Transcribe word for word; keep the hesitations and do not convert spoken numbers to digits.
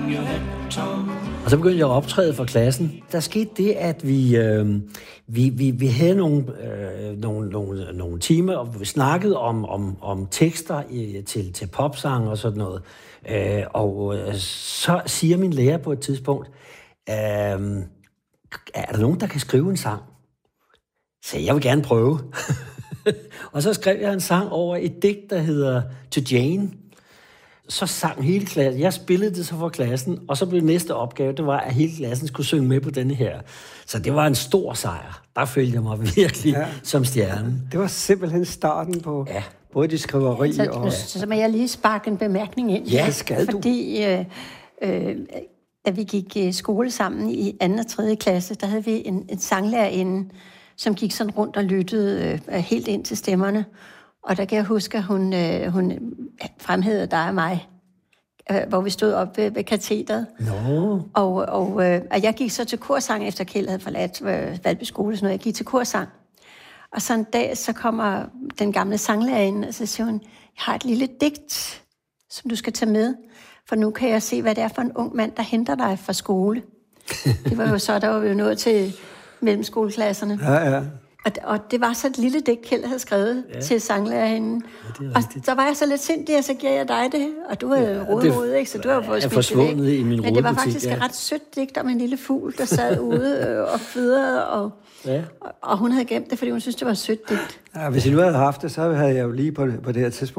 your head, Tom. Og så begyndte jeg at optræde for klassen. Der skete det, at vi, øh, vi, vi, vi havde nogle, øh, nogle, nogle, nogle timer, og vi snakkede om, om, om tekster i, til, til popsang og sådan noget. Øh, og øh, så siger min lærer på et tidspunkt, øh, er der nogen, der kan skrive en sang? Så jeg vil gerne prøve. Og så skrev jeg en sang over et digt, der hedder To Jane. Så sang hele klassen. Jeg spillede det så for klassen, og så blev næste opgave, det var, at hele klassen skulle synge med på denne her. Så det var en stor sejr. Der følte jeg mig virkelig ja. som stjerne. Det var simpelthen starten på ja. både de skriveri ja, så, og... Så, så må jeg lige sparke en bemærkning ind. Ja, skal du. Fordi øh, øh, da vi gik i skole sammen i anden og tredje klasse, der havde vi en, en sanglærerinde, som gik sådan rundt og lyttede øh, helt ind til stemmerne. Og der kan jeg huske, at hun, øh, hun fremhævede dig og mig, øh, hvor vi stod op ved, ved katedret. No. Og, og, øh, og jeg gik så til korsang, efter Kjeld havde forladt øh, Valby skole. Så jeg gik til korsang. Og så en dag, så kommer den gamle sanglærerinde, og så siger hun, jeg har et lille digt, som du skal tage med. For nu kan jeg se, hvad det er for en ung mand, der henter dig fra skole. Det var jo så, der var vi jo nået til mellemskoleklasserne. Ja, ja. Og, og det var så et lille digt, Kjeld havde skrevet ja. til sanglærerinden. Ja, og så var jeg så lidt sindig, og så giver jeg dig det. Og du er ja, rodehoved, ikke? Så du har fået smidt forsvundet det, i min rodebutik. Men det var faktisk ja. et ret sødt digt om en lille fugl, der sad ude og fødede. Og, ja. og, og hun havde gemt det, fordi hun synes, det var et sødt digt. Ja, hvis I nu havde haft det, så havde jeg jo lige på, på det her tidspunkt